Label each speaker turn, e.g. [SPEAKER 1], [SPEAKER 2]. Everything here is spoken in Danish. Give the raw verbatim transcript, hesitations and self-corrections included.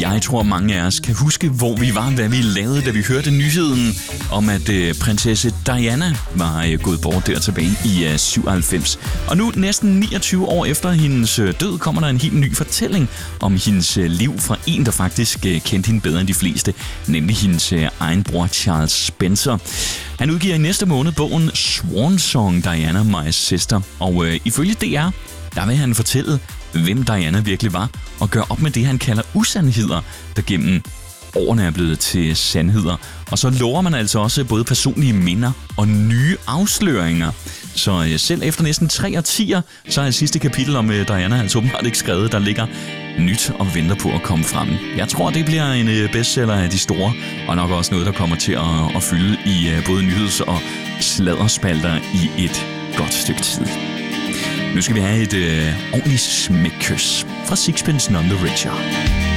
[SPEAKER 1] Jeg tror, mange af os kan huske, hvor vi var, hvad vi lavede, da vi hørte nyheden om, at øh, prinsesse Diana var øh, gået bort der tilbage i øh, syvoghalvfems. Og nu, næsten niogtyve år efter hendes øh, død, kommer der en helt ny fortælling om hendes øh, liv fra en, der faktisk øh, kendte hende bedre end de fleste, nemlig hendes øh, egen bror Charles Spencer. Han udgiver i næste måned bogen Swan Song, Diana, My Sister, og øh, ifølge D R, der vil han fortælle, hvem Diana virkelig var, og gøre op med det, han kalder usandheder, der gennem årene er blevet til sandheder. Og så lover man altså også både personlige minder og nye afsløringer. Så øh, selv efter næsten tre årtier, så er sidste kapitel om øh, Diana altså åbenbart ikke skrevet. Der ligger nyt og venter på at komme frem. Jeg tror, det bliver en øh, bestseller af de store, og nok også noget, der kommer til at, at fylde i øh, både nyheds- og sladderspalter i et godt stykke tid. Nu skal vi have et øh, ordentligt smækkys fra Sixpence None the Richer.